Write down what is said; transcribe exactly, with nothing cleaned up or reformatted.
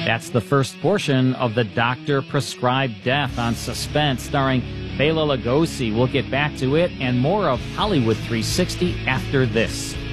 That's the first portion of the Doctor-Prescribed Death on Suspense, starring Bela Lugosi. We'll get back to it and more of Hollywood three sixty after this.